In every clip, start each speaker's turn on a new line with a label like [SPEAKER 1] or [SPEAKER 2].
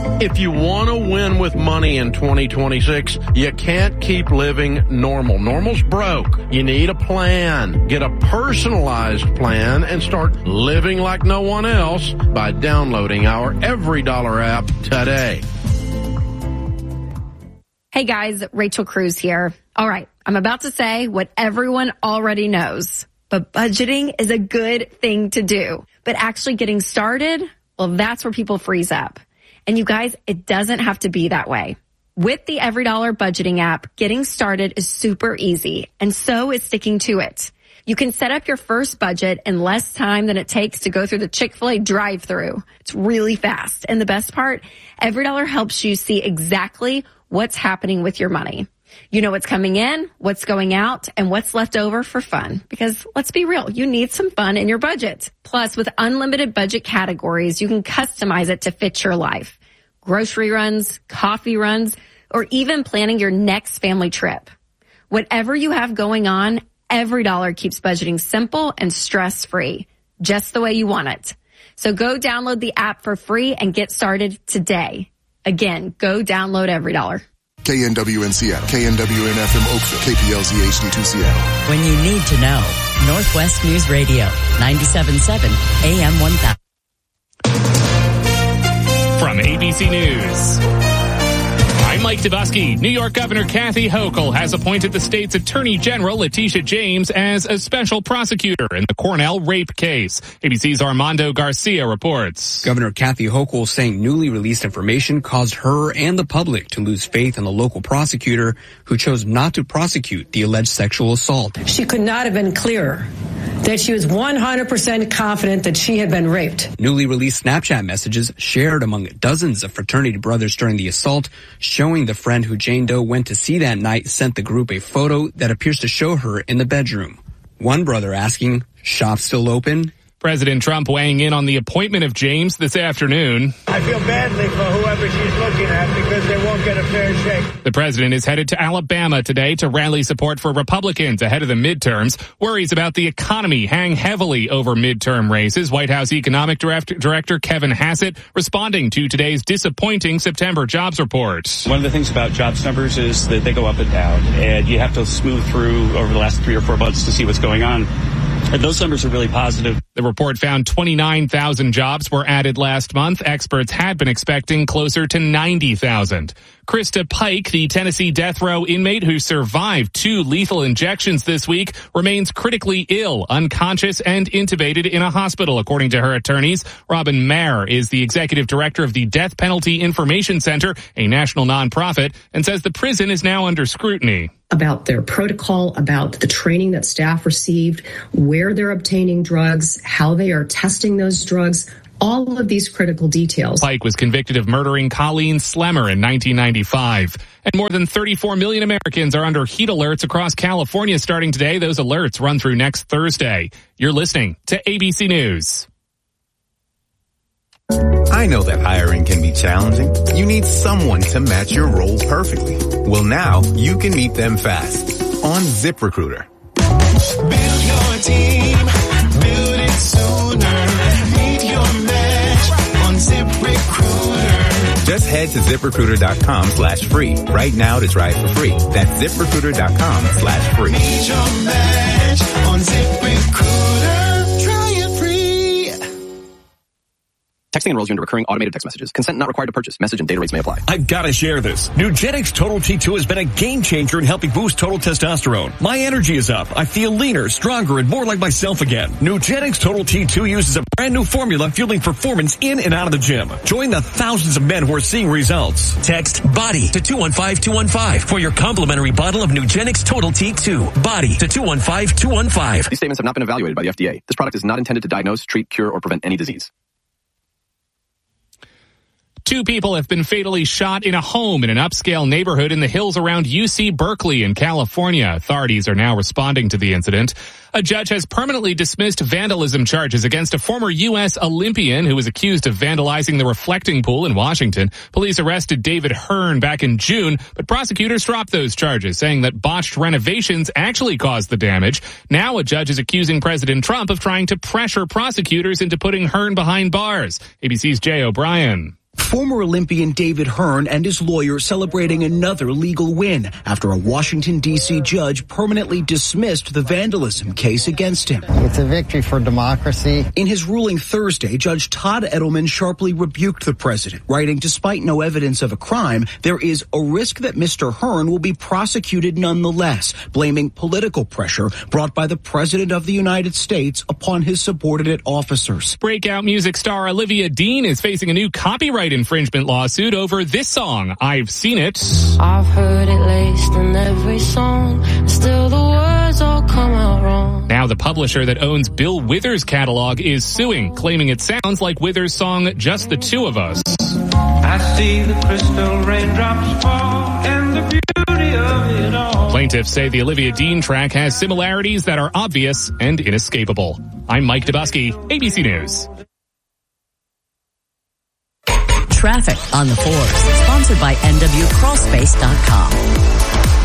[SPEAKER 1] If you want to win with money in 2026, you can't keep living normal. Normal's broke. You need a plan. Get a personalized plan and start living like no one else by downloading our EveryDollar app today.
[SPEAKER 2] Hey guys, Rachel Cruz here. All right, I'm about to say what everyone already knows, but budgeting is a good thing to do. But actually getting started, well, that's where people freeze up. And you guys, it doesn't have to be that way. With the EveryDollar budgeting app, getting started is super easy, and so is sticking to it. You can set up your first budget in less time than it takes to go through the Chick-fil-A drive-thru. It's really fast. And the best part, EveryDollar helps you see exactly what's happening with your money. You know what's coming in, what's going out, and what's left over for fun. Because let's be real, you need some fun in your budget. Plus, with unlimited budget categories, you can customize it to fit your life. Grocery runs, coffee runs, or even planning your next family trip. Whatever you have going on, EveryDollar keeps budgeting simple and stress-free, just the way you want it. So go download the app for free and get started today. Again, go download EveryDollar.
[SPEAKER 3] KNWN Seattle, KNWN FM Oakville, KPLZ HD2 Seattle.
[SPEAKER 4] When you need to know, Northwest News Radio, 97.7 AM 1000.
[SPEAKER 5] From ABC News, I'm Mike Dubusky. New York Governor Kathy Hochul has appointed the state's Attorney General, Letitia James, as a special prosecutor in the Cornell rape case. ABC's Armando Garcia reports.
[SPEAKER 6] Governor Kathy Hochul saying newly released information caused her and the public to lose faith in the local prosecutor who chose not to prosecute the alleged sexual assault.
[SPEAKER 7] She could not have been clearer that she was 100% confident that she had been raped.
[SPEAKER 6] Newly released Snapchat messages shared among dozens of fraternity brothers during the assault, showing the friend who Jane Doe went to see that night sent the group a photo that appears to show her in the bedroom. One brother asking, "Shop still open?"
[SPEAKER 5] President Trump weighing in on the appointment of James this afternoon.
[SPEAKER 8] I feel badly for whoever she's looking at because they won't get a fair shake.
[SPEAKER 5] The president is headed to Alabama today to rally support for Republicans ahead of the midterms. Worries about the economy hang heavily over midterm races. White House Economic Director Kevin Hassett responding to today's disappointing September jobs report.
[SPEAKER 9] One of the things about jobs numbers is that they go up and down, and you have to smooth through over the last 3 or 4 months to see what's going on. And those numbers are really positive.
[SPEAKER 5] The report found 29,000 jobs were added last month. Experts had been expecting closer to 90,000. Krista Pike, the Tennessee death row inmate who survived 2 lethal injections this week, remains critically ill, unconscious, and intubated in a hospital, according to her attorneys. Robin Mayer is the executive director of the Death Penalty Information Center, a national nonprofit, and says the prison is now under scrutiny.
[SPEAKER 10] About their protocol, about the training that staff received, where they're obtaining drugs, how they are testing those drugs, all of these critical details.
[SPEAKER 5] Pike was convicted of murdering Colleen Slemmer in 1995. And more than 34 million Americans are under heat alerts across California starting today. Those alerts run through next Thursday. You're listening to ABC News.
[SPEAKER 11] I know that hiring can be challenging. You need someone to match your role perfectly. Well, now you can meet them fast on ZipRecruiter.
[SPEAKER 12] Build your team, build it sooner. Meet your match on ZipRecruiter.
[SPEAKER 11] Just head to ZipRecruiter.com/free right now to try it for free. That's ZipRecruiter.com/free.
[SPEAKER 12] Meet your match on ZipRecruiter. Try it free.
[SPEAKER 13] Texting enrolls you into recurring automated text messages. Consent not required to purchase. Message and data rates may apply.
[SPEAKER 14] I've got to share this. Nugenix Total T2 has been a game changer in helping boost total testosterone. My energy is up. I feel leaner, stronger, and more like myself again. Nugenix Total T2 uses a brand new formula fueling performance in and out of the gym. Join the thousands of men who are seeing results.
[SPEAKER 15] Text BODY to 215-215 for your complimentary bottle of Nugenix Total T2. BODY to 215-215.
[SPEAKER 13] These statements have not been evaluated by the FDA. This product is not intended to diagnose, treat, cure, or prevent any disease.
[SPEAKER 5] 2 people have been fatally shot in a home in an upscale neighborhood in the hills around UC Berkeley in California. Authorities are now responding to the incident. A judge has permanently dismissed vandalism charges against a former U.S. Olympian who was accused of vandalizing the reflecting pool in Washington. Police arrested David Hearn back in June, but prosecutors dropped those charges, saying that botched renovations actually caused the damage. Now a judge is accusing President Trump of trying to pressure prosecutors into putting Hearn behind bars. ABC's Jay O'Brien.
[SPEAKER 16] Former Olympian David Hearn and his lawyer celebrating another legal win after a Washington, D.C. judge permanently dismissed the vandalism case against him.
[SPEAKER 17] It's a victory for democracy.
[SPEAKER 16] In his ruling Thursday, Judge Todd Edelman sharply rebuked the president, writing, despite no evidence of a crime, there is a risk that Mr. Hearn will be prosecuted nonetheless, blaming political pressure brought by the President of the United States upon his subordinate officers.
[SPEAKER 5] Breakout music star Olivia Dean is facing a new copyright infringement lawsuit over this song, I've Seen It.
[SPEAKER 18] I've heard it laced in every song, still the words all come out wrong.
[SPEAKER 5] Now the publisher that owns Bill Withers' catalog is suing, claiming it sounds like Withers' song Just the Two of Us.
[SPEAKER 12] I see the crystal raindrops fall and the beauty of it all.
[SPEAKER 5] Plaintiffs say the Olivia Dean track has similarities that are obvious and inescapable. I'm Mike Dubusky, ABC News.
[SPEAKER 4] Traffic on the 4s, sponsored by NWCrawlspace.com.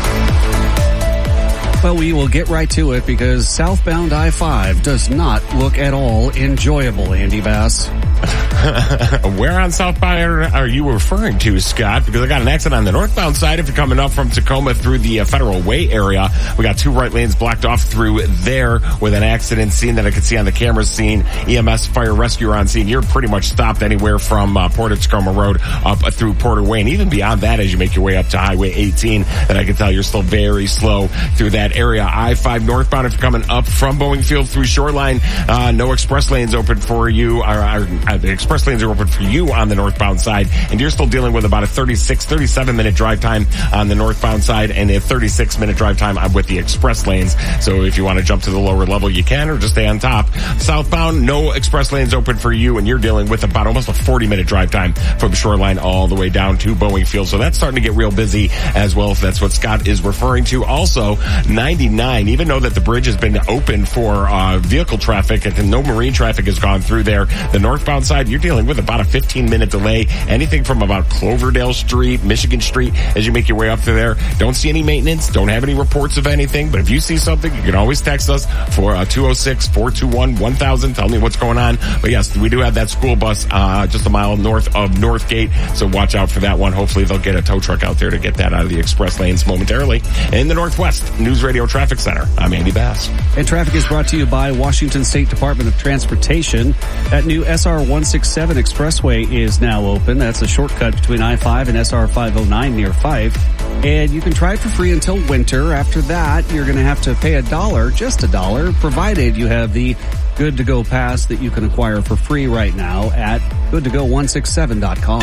[SPEAKER 19] Well, we will get right to it because southbound I-5 does not look at all enjoyable, Andy Bass.
[SPEAKER 20] Where on southbound are you referring to, Scott? Because I got an accident on the northbound side. If you're coming up from Tacoma through the Federal Way area, we got 2 right lanes blocked off through there with an accident scene that I could see on the camera scene. EMS, fire rescue are on scene. You're pretty much stopped anywhere from Port of Tacoma Road up through Porter Way. And even beyond that, as you make your way up to Highway 18, that I can tell you're still very slow through that area. I-5 northbound, if you're coming up from Boeing Field through Shoreline, no express lanes open for you. The express lanes are open for you on the northbound side, and you're still dealing with about a 37-minute drive time on the northbound side and a 36-minute drive time with the express lanes. So if you want to jump to the lower level, you can, or just stay on top. Southbound, no express lanes open for you, and you're dealing with about almost a 40-minute drive time from Shoreline all the way down to Boeing Field. So that's starting to get real busy as well, if that's what Scott is referring to. Also, 99, even though that the bridge has been open for vehicle traffic and no marine traffic has gone through there, the northbound side, you're dealing with about a 15-minute delay. Anything from about Cloverdale Street, Michigan Street, as you make your way up through there. Don't see any maintenance. Don't have any reports of anything. But if you see something, you can always text us for 206-421-1000. Tell me what's going on. But yes, we do have that school bus just a mile north of Northgate. So watch out for that one. Hopefully they'll get a tow truck out there to get that out of the express lanes momentarily. In the Northwest News Radio Traffic Center, I'm Andy Bass.
[SPEAKER 19] And traffic is brought to you by Washington State Department of Transportation. That new SR 167 Expressway is now open. That's a shortcut between I-5 and SR 509 near Fife. And you can try it for free until winter. After that, you're going to have to pay $1, just $1, provided you have the Good to Go pass that you can acquire for free right now at goodtogo167.com.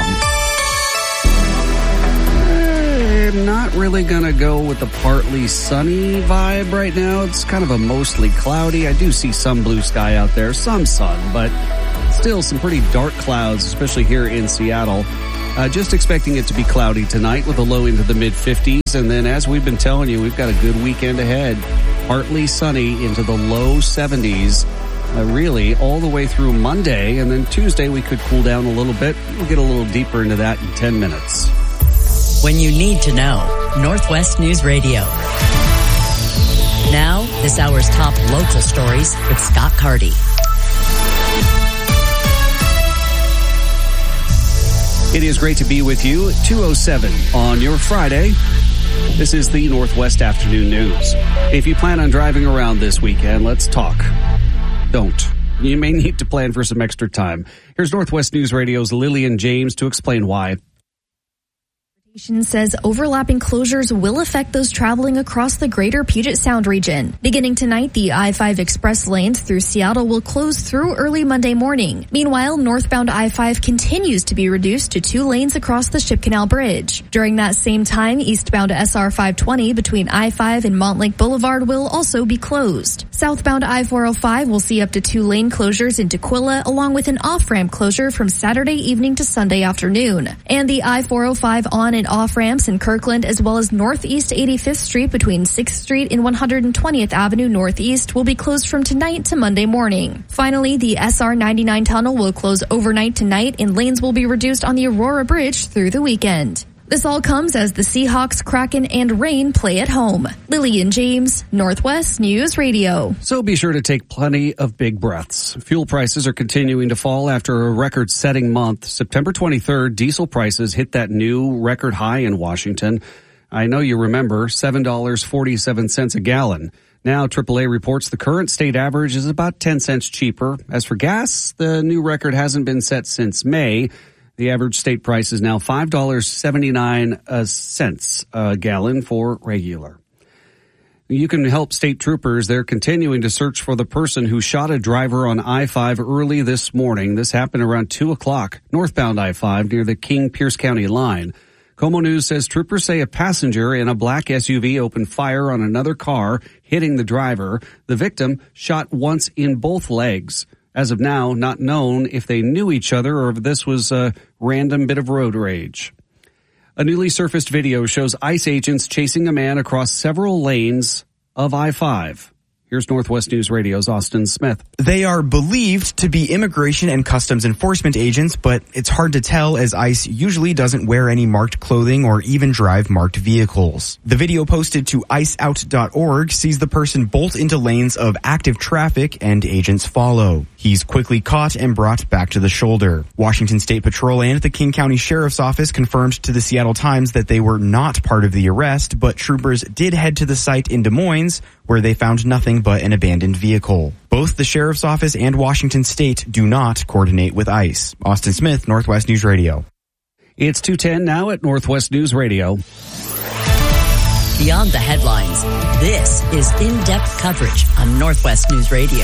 [SPEAKER 19] I'm not really going to go with the partly sunny vibe right now. It's kind of a mostly cloudy. I do see some blue sky out there, some sun, but still some pretty dark clouds, especially here in Seattle. Just expecting it to be cloudy tonight with a low into the mid-50s. And then, as we've been telling you, we've got a good weekend ahead. Partly sunny into the low 70s, really all the way through Monday. And then Tuesday, we could cool down a little bit. We'll get a little deeper into that in 10 minutes.
[SPEAKER 4] When you need to know, Northwest News Radio. Now, this hour's top local stories with Scott Carty.
[SPEAKER 19] It is great to be with you. 2:07 on your Friday. This is the Northwest Afternoon News. If you plan on driving around this weekend, let's talk. Don't. You may need to plan for some extra time. Here's Northwest News Radio's Lillian James to explain why.
[SPEAKER 21] Says overlapping closures will affect those traveling across the greater Puget Sound region. Beginning tonight, the I-5 express lanes through Seattle will close through early Monday morning. Meanwhile, northbound I-5 continues to be reduced to 2 lanes across the Ship Canal Bridge. During that same time, eastbound SR 520 between I-5 and Montlake Boulevard will also be closed. Southbound I-405 will see up to 2 lane closures in Tukwila, along with an off-ramp closure from Saturday evening to Sunday afternoon. And the I-405 on and off ramps in Kirkland, as well as Northeast 85th Street between 6th Street and 120th Avenue Northeast, will be closed from tonight to Monday morning. Finally, the SR 99 tunnel will close overnight tonight, and lanes will be reduced on the Aurora Bridge through the weekend. This all comes as the Seahawks, Kraken, and Reign play at home. Lillian James, Northwest News Radio.
[SPEAKER 19] So be sure to take plenty of big breaths. Fuel prices are continuing to fall after a record-setting month. September 23rd, diesel prices hit that new record high in Washington. I know you remember, $7.47 a gallon. Now, AAA reports the current state average is about 10 cents cheaper. As for gas, the new record hasn't been set since May. The average state price is now $5.79 a gallon for regular. You can help state troopers. They're continuing to search for the person who shot a driver on I-5 early this morning. This happened around 2 o'clock, northbound I-5 near the King-Pierce County line. Como News says troopers say a passenger in a black SUV opened fire on another car, hitting the driver. The victim shot once in both legs. As of now, not known if they knew each other or if this was a random bit of road rage. A newly surfaced video shows ICE agents chasing a man across several lanes of I-5. Here's Northwest News Radio's Austin Smith.
[SPEAKER 1] They are believed to be immigration and customs enforcement agents, but it's hard to tell as ICE usually doesn't wear any marked clothing or even drive marked vehicles. The video posted to iceout.org sees the person bolt into lanes of active traffic and agents follow. He's quickly caught and brought back to the shoulder. Washington State Patrol and the King County Sheriff's Office confirmed to the Seattle Times that they were not part of the arrest, but troopers did head to the site in Des Moines, where they found nothing but an abandoned vehicle. Both the Sheriff's Office and Washington State do not coordinate with ICE. Austin Smith, Northwest News Radio.
[SPEAKER 19] It's 2:10 now at Northwest News Radio.
[SPEAKER 4] Beyond the headlines, this is in-depth coverage on Northwest News Radio.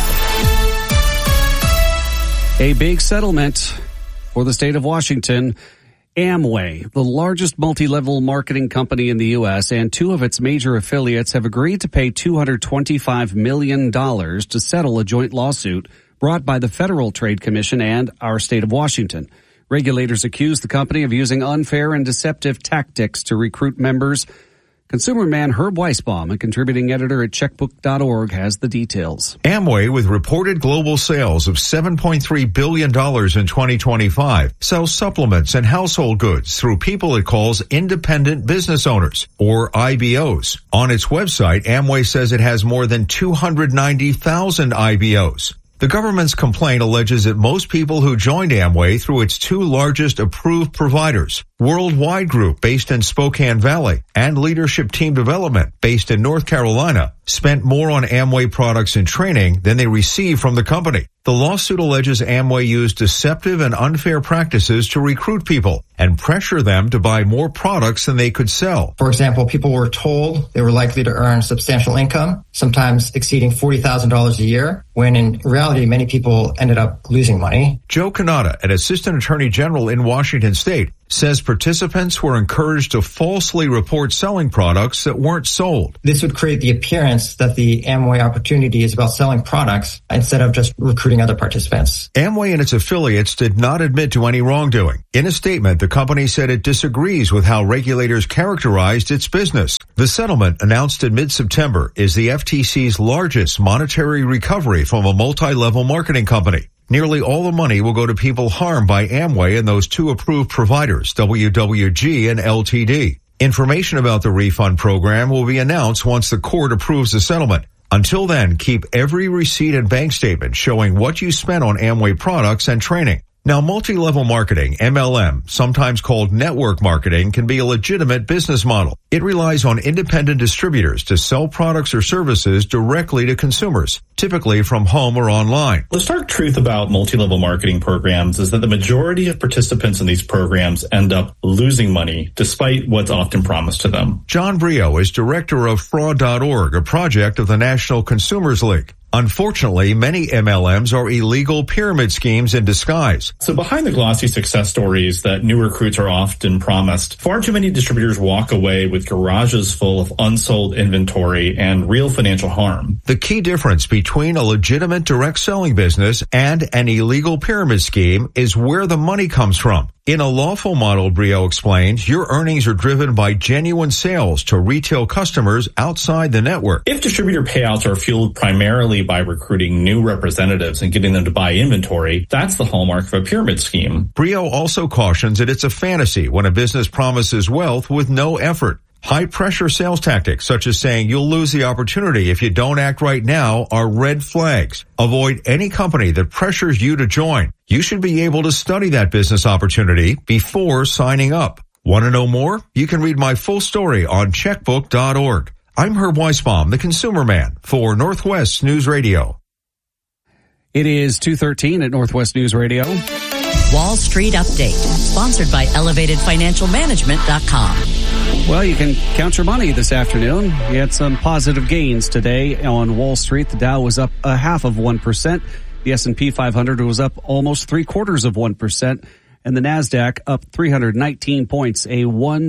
[SPEAKER 19] A big settlement for the state of Washington. Amway, the largest multi-level marketing company in the U.S., and two of its major affiliates have agreed to pay $225 million to settle a joint lawsuit brought by the Federal Trade Commission and our state of Washington. Regulators accuse the company of using unfair and deceptive tactics to recruit members. Consumer man Herb Weisbaum, a contributing editor at checkbook.org, has the details.
[SPEAKER 22] Amway, with reported global sales of $7.3 billion in 2025, sells supplements and household goods through people it calls independent business owners, or IBOs. On its website, Amway says it has more than 290,000 IBOs. The government's complaint alleges that most people who joined Amway through its two largest approved providers, Worldwide Group based in Spokane Valley and Leadership Team Development based in North Carolina, spent more on Amway products and training than they received from the company. The lawsuit alleges Amway used deceptive and unfair practices to recruit people and pressure them to buy more products than they could sell.
[SPEAKER 23] For example, people were told they were likely to earn substantial income, sometimes exceeding $40,000 a year, when in reality, many people ended up losing money.
[SPEAKER 22] Joe Canada, an assistant attorney general in Washington State, says participants were encouraged to falsely report selling products that weren't sold.
[SPEAKER 23] This would create the appearance that the Amway opportunity is about selling products instead of just recruiting other participants.
[SPEAKER 22] Amway and its affiliates did not admit to any wrongdoing. In a statement, the company said it disagrees with how regulators characterized its business. The settlement, announced in mid-September, is the FTC's largest monetary recovery from a multi-level marketing company. Nearly all the money will go to people harmed by Amway and those two approved providers, WWG and LTD. Information about the refund program will be announced once the court approves the settlement. Until then, keep every receipt and bank statement showing what you spent on Amway products and training. Now, multi-level marketing, MLM, sometimes called network marketing, can be a legitimate business model. It relies on independent distributors to sell products or services directly to consumers, typically from home or online.
[SPEAKER 24] The stark truth about multi-level marketing programs is that the majority of participants in these programs end up losing money, despite what's often promised to them.
[SPEAKER 22] John Brio is director of Fraud.org, a project of the National Consumers League. Unfortunately, many MLMs are illegal pyramid schemes in disguise.
[SPEAKER 24] So behind the glossy success stories that new recruits are often promised, far too many distributors walk away with garages full of unsold inventory and real financial harm.
[SPEAKER 22] The key difference between a legitimate direct selling business and an illegal pyramid scheme is where the money comes from. In a lawful model, Brio explained, your earnings are driven by genuine sales to retail customers outside the network.
[SPEAKER 24] If distributor payouts are fueled primarily by recruiting new representatives and getting them to buy inventory, that's the hallmark of a pyramid scheme.
[SPEAKER 22] Brio also cautions that it's a fantasy when a business promises wealth with no effort. High-pressure sales tactics, such as saying you'll lose the opportunity if you don't act right now, are red flags. Avoid any company that pressures you to join. You should be able to study that business opportunity before signing up. Want to know more? You can read my full story on checkbook.org. I'm Herb Weisbaum, the Consumer Man, for Northwest News Radio.
[SPEAKER 19] It is 2:13 at Northwest News Radio.
[SPEAKER 4] Wall Street Update, sponsored by ElevatedFinancialManagement.com.
[SPEAKER 19] Well, you can count your money this afternoon. We had some positive gains today on Wall Street. The Dow was up 0.5%. The S&P 500 was up almost 0.75%. And the NASDAQ up 319 points, a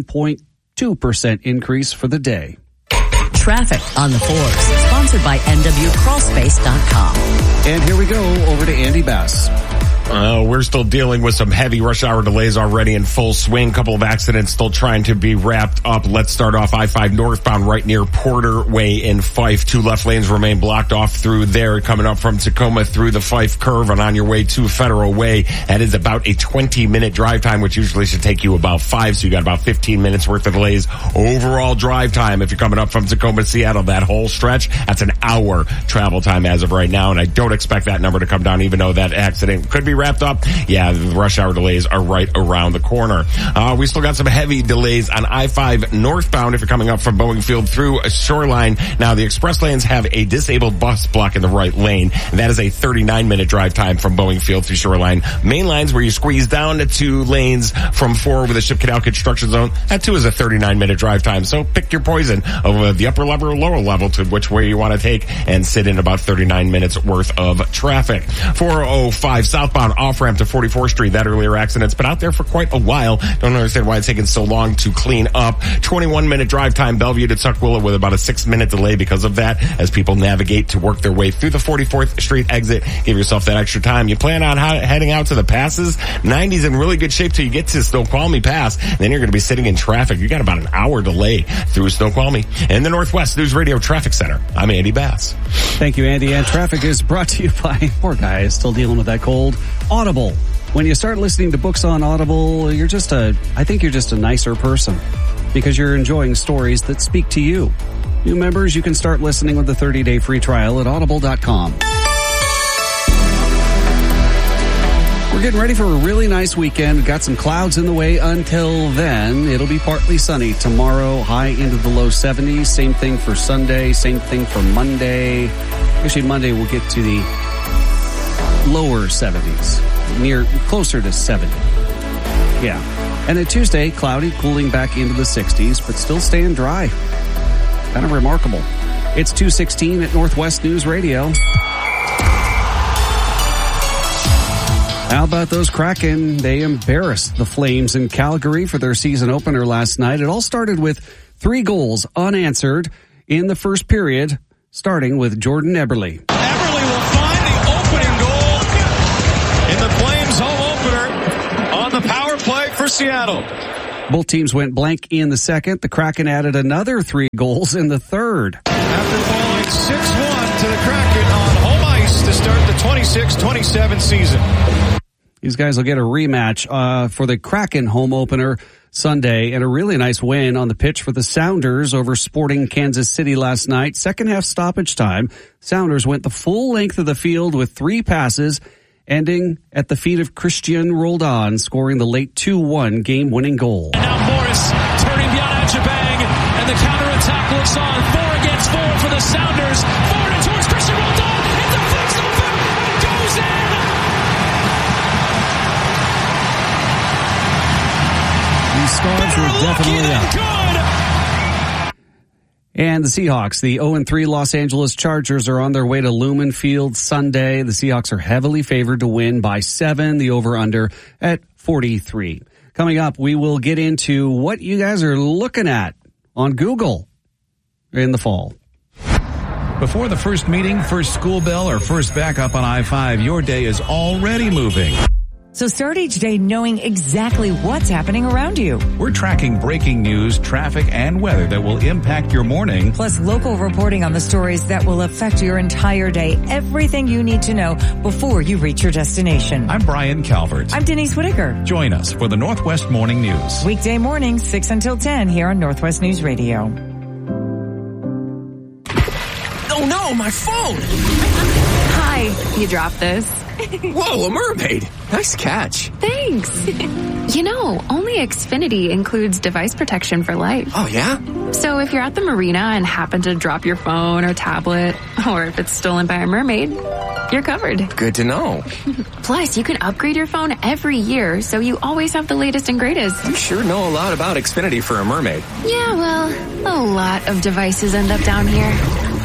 [SPEAKER 19] 1.2% increase for the day.
[SPEAKER 4] Traffic on the Forbes, sponsored by NWCrawlspace.com.
[SPEAKER 19] And here we go over to Andy Bass.
[SPEAKER 20] We're still dealing with some heavy rush hour delays already in full swing. Couple of accidents still trying to be wrapped up. Let's start off I-5 northbound right near Porter Way in Fife. 2 left lanes remain blocked off through there. Coming up from Tacoma through the Fife curve and on your way to Federal Way. That is about a 20-minute drive time, which usually should take you about 5. So you got about 15 minutes worth of delays. Overall drive time, if you're coming up from Tacoma to Seattle, that whole stretch, that's an hour travel time as of right now. And I don't expect that number to come down, even though that accident could be wrapped up. Yeah, the rush hour delays are right around the corner. We still got some heavy delays on I-5 northbound if you're coming up from Boeing Field through Shoreline. Now, the express lanes have a disabled bus block in the right lane, and that is a 39-minute drive time from Boeing Field through Shoreline. Main lines where you squeeze down to 2 lanes from 4 over the Ship Canal construction zone, that too is a 39-minute drive time. So pick your poison of the upper level or lower level to which way you want to take and sit in about 39 minutes worth of traffic. 405 southbound off-ramp to 44th Street. That earlier accident's been out there for quite a while. Don't understand why it's taking so long to clean up. 21-minute drive time, Bellevue to Tukwila with about a 6-minute delay because of that as people navigate to work their way through the 44th Street exit. Give yourself that extra time. You plan on heading out to the passes. 90's in really good shape till you get to Snoqualmie Pass. Then you're going to be sitting in traffic. You got about an hour delay through Snoqualmie. In the Northwest News Radio Traffic Center, I'm Andy Bass.
[SPEAKER 19] Thank you, Andy. And traffic is brought to you by, poor guy is still dealing with that cold, Audible. When you start listening to books on Audible, I think you're just a nicer person because you're enjoying stories that speak to you. New members, you can start listening with the 30-day free trial at audible.com. We're getting ready for a really nice weekend. We've got some clouds in the way until then. It'll be partly sunny tomorrow, high into the low 70s. Same thing for Sunday, same thing for Monday. Actually, Monday we'll get to the lower 70s, closer to 70. Yeah. And then Tuesday, cloudy, cooling back into the 60s, but still staying dry. Kind of remarkable. It's 2:16 at Northwest News Radio. How about those Kraken? They embarrassed the Flames in Calgary for their season opener last night. It all started with 3 goals unanswered in the first period, starting with Jordan Eberle.
[SPEAKER 2] Eberle will find the opening goal in the Flames home opener on the power play for Seattle.
[SPEAKER 19] Both teams went blank in the second. The Kraken added another 3 goals in the third.
[SPEAKER 2] After falling 6-1 to the Kraken on home ice to start the 26-27 season.
[SPEAKER 19] These guys will get a rematch for the Kraken home opener Sunday, and a really nice win on the pitch for the Sounders over Sporting Kansas City last night. Second half stoppage time, Sounders went the full length of the field with 3 passes, ending at the feet of Christian Roldan, scoring the late 2-1 game-winning goal.
[SPEAKER 2] And now Morris turning beyond Ajabang, and the counterattack looks on. 4 against 4 for the Sounders. Forward and towards Christian Roldan. It deflects over and goes in.
[SPEAKER 19] These Stars were definitely up. And the Seahawks, the 0-3 Los Angeles Chargers, are on their way to Lumen Field Sunday. The Seahawks are heavily favored to win by 7, the over-under at 43. Coming up, we will get into what you guys are looking at on Google in the fall.
[SPEAKER 3] Before the first meeting, first school bell, or first backup on I-5, your day is already moving.
[SPEAKER 6] So start each day knowing exactly what's happening around you.
[SPEAKER 3] We're tracking breaking news, traffic, and weather that will impact your morning.
[SPEAKER 6] Plus local reporting on the stories that will affect your entire day. Everything you need to know before you reach your destination.
[SPEAKER 3] I'm Brian Calvert.
[SPEAKER 6] I'm Denise Whitaker.
[SPEAKER 3] Join us for the Northwest Morning News.
[SPEAKER 6] Weekday mornings, 6 until 10 here on Northwest News Radio.
[SPEAKER 7] Oh no, my phone!
[SPEAKER 8] Hi, you dropped this.
[SPEAKER 7] Whoa, a mermaid! Nice catch.
[SPEAKER 8] Thanks. You know, only Xfinity includes device protection for life.
[SPEAKER 7] Oh yeah?
[SPEAKER 8] So if you're at the marina and happen to drop your phone or tablet, or if it's stolen by a mermaid, you're covered.
[SPEAKER 7] Good to know.
[SPEAKER 8] Plus, you can upgrade your phone every year, so you always have the latest and greatest.
[SPEAKER 7] You sure know a lot about Xfinity for a mermaid.
[SPEAKER 8] Yeah, well, a lot of devices end up down here.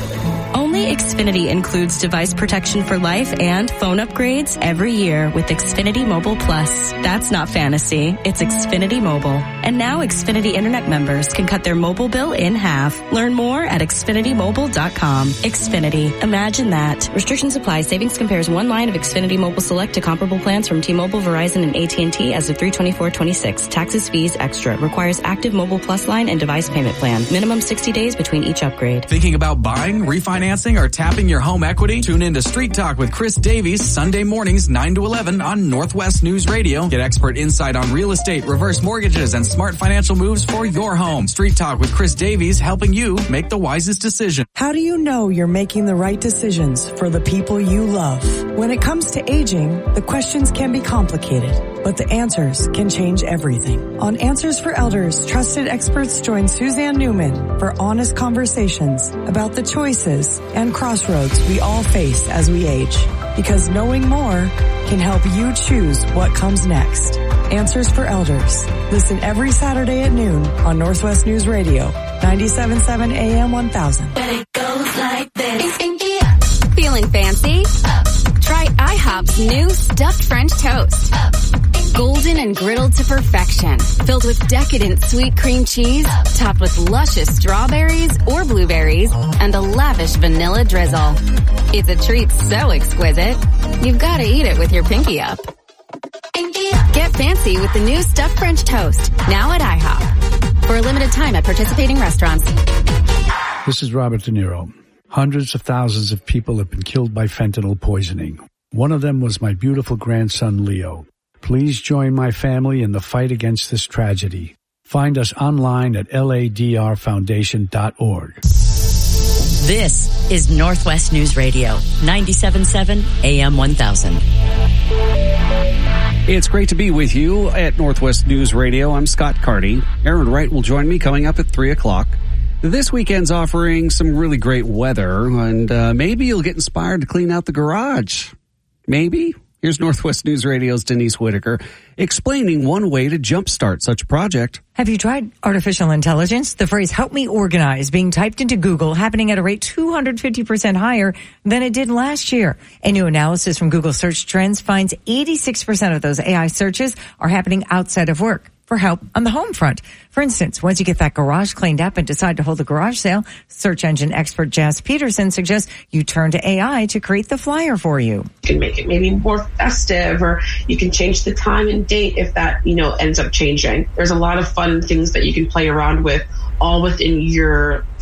[SPEAKER 4] Only Xfinity includes device protection for life and phone upgrades every year with Xfinity Mobile Plus. That's not fantasy. It's Xfinity Mobile. And now Xfinity Internet members can cut their mobile bill in half. Learn more at XfinityMobile.com. Xfinity. Imagine that. Restrictions apply. Savings compares one line of Xfinity Mobile Select to comparable plans from T-Mobile, Verizon, and AT&T as of 3/24/26. Taxes, fees, extra. Requires active Mobile Plus line and device payment plan. Minimum 60 days between each upgrade.
[SPEAKER 9] Thinking about buying, refinancing, or tapping your home equity? Tune in to Street Talk with Chris Davies Sunday mornings 9 to 11 on Northwest News Radio. Get expert insight on real estate, reverse mortgages, and smart financial moves for your home. Street Talk with Chris Davies, helping you make the wisest decision.
[SPEAKER 6] How do you know you're making the right decisions for the people you love? When it comes to aging, the questions can be complicated, but the answers can change everything. On Answers for Elders, trusted experts join Suzanne Newman for honest conversations about the choices and crossroads we all face as we age. Because knowing more can help you choose what comes next. Answers for Elders. Listen every Saturday at noon on Northwest News Radio, 97.7 AM 1000.
[SPEAKER 25] But it goes like this. Feeling fancy? Try IHOP's new stuffed French toast. Golden and griddled to perfection. Filled with decadent sweet cream cheese, topped with luscious strawberries or blueberries, and a lavish vanilla drizzle. It's a treat so exquisite, you've got to eat it with your pinky up. Get fancy with the new stuffed French toast, now at IHOP. For a limited time at participating restaurants.
[SPEAKER 26] This is Robert De Niro. Hundreds of thousands of people have been killed by fentanyl poisoning. One of them was my beautiful grandson, Leo. Please join my family in the fight against this tragedy. Find us online at ladrfoundation.org.
[SPEAKER 4] This is Northwest News Radio, 97.7 AM 1000.
[SPEAKER 19] It's great to be with you at Northwest News Radio. I'm Scott Carty. Aaron Wright will join me coming up at 3 o'clock. This weekend's offering some really great weather, and maybe you'll get inspired to clean out the garage. Maybe. Here's Northwest News Radio's Denise Whitaker explaining one way to jumpstart such a project.
[SPEAKER 6] Have you tried artificial intelligence? The phrase "help me organize" being typed into Google happening at a rate 250% higher than it did last year. A new analysis from Google Search Trends finds 86% of those AI searches are happening outside of work for help on the home front. For instance, once you get that garage cleaned up and decide to hold a garage sale, search engine expert Jas Peterson suggests you turn to AI to create the flyer for you.
[SPEAKER 27] You can make it maybe more festive, or you can change the time and date if that, ends up changing. There's a lot of fun things that you can play around with, all within your